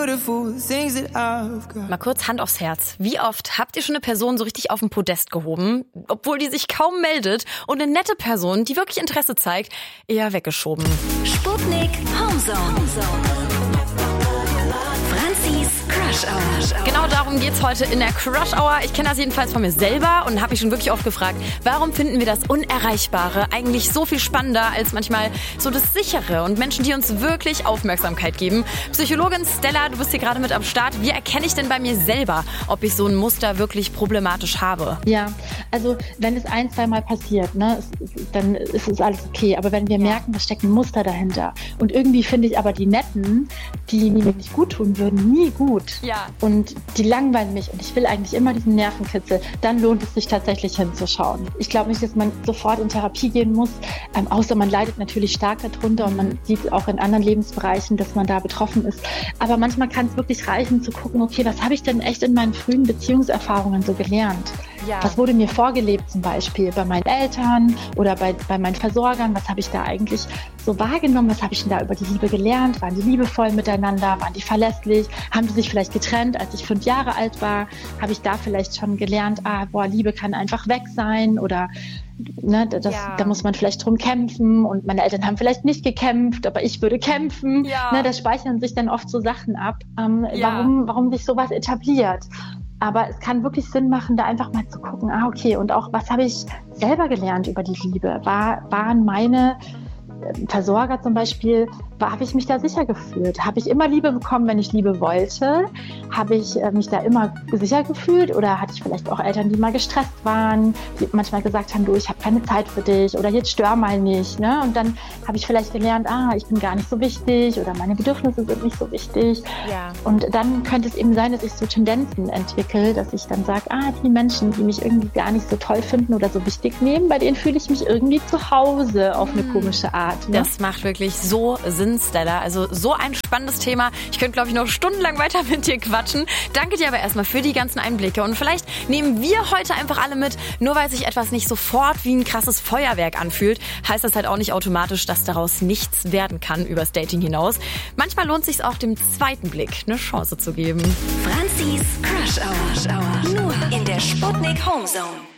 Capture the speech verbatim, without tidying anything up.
Mal kurz Hand aufs Herz. Wie oft habt ihr schon eine Person so richtig auf den Podest gehoben, obwohl die sich kaum meldet, und eine nette Person, die wirklich Interesse zeigt, eher weggeschoben? Sputnik Homezone. Franzis Crush Hour. Genau darum geht's heute in der Crush Hour. Ich kenne das jedenfalls von mir selber und habe mich schon wirklich oft gefragt, warum finden wir das Unerreichbare eigentlich so viel spannender als manchmal so das Sichere und Menschen, die uns wirklich Aufmerksamkeit geben. Psychologin Stella, du bist hier gerade mit am Start. Wie erkenne ich denn bei mir selber, ob ich so ein Muster wirklich problematisch habe? Ja, also wenn es ein, zwei Mal passiert, ne, dann ist es alles okay. Aber wenn wir ja. merken, da steckt ein Muster dahinter und irgendwie finde ich aber die Netten, die mir nicht gut tun würden, nie gut. Ja. Und die langweilen mich und ich will eigentlich immer diesen Nervenkitzel, dann lohnt es sich tatsächlich hinzuschauen. Ich glaube nicht, dass man sofort in Therapie gehen muss, ähm, außer man leidet natürlich stark darunter und man sieht auch in anderen Lebensbereichen, dass man da betroffen ist. Aber manchmal kann es wirklich reichen zu gucken, okay, was habe ich denn echt in meinen frühen Beziehungserfahrungen so gelernt? Ja. Was wurde mir vorgelebt zum Beispiel bei meinen Eltern oder bei, bei meinen Versorgern? Was habe ich da eigentlich so wahrgenommen? Was habe ich denn da über die Liebe gelernt? Waren die liebevoll miteinander? Waren die verlässlich? Haben die sich vielleicht getrennt, als ich fünf Jahre alt war? Habe ich da vielleicht schon gelernt, ah, boah, Liebe kann einfach weg sein oder ne, das, ja. da muss man vielleicht drum kämpfen und meine Eltern haben vielleicht nicht gekämpft, aber ich würde kämpfen. Ja. Ne, da speichern sich dann oft so Sachen ab, ähm, Ja. warum, warum sich sowas etabliert. Aber es kann wirklich Sinn machen, da einfach mal zu gucken, ah, okay, und auch, was habe ich selber gelernt über die Liebe? War, waren meine Versorger zum Beispiel, habe ich mich da sicher gefühlt? Habe ich immer Liebe bekommen, wenn ich Liebe wollte? Habe ich äh, mich da immer sicher gefühlt? Oder hatte ich vielleicht auch Eltern, die mal gestresst waren, die manchmal gesagt haben, du, ich habe keine Zeit für dich oder jetzt stör mal nicht. Ne? Und dann habe ich vielleicht gelernt, ah, ich bin gar nicht so wichtig oder meine Bedürfnisse sind nicht so wichtig. Ja. Und dann könnte es eben sein, dass ich so Tendenzen entwickle, dass ich dann sage, ah, die Menschen, die mich irgendwie gar nicht so toll finden oder so wichtig nehmen, bei denen fühle ich mich irgendwie zu Hause auf eine komische Art. Ne? Das macht wirklich so Sinn, Stella. Also so ein spannendes Thema. Ich könnte, glaube ich, noch stundenlang weiter mit dir quatschen. Danke dir aber erstmal für die ganzen Einblicke. Und vielleicht nehmen wir heute einfach alle mit, nur weil sich etwas nicht sofort wie ein krasses Feuerwerk anfühlt, heißt das halt auch nicht automatisch, dass daraus nichts werden kann übers Dating hinaus. Manchmal lohnt es sich auch, dem zweiten Blick eine Chance zu geben. Franzis Crush Hour. Nur in der Sputnik Homezone.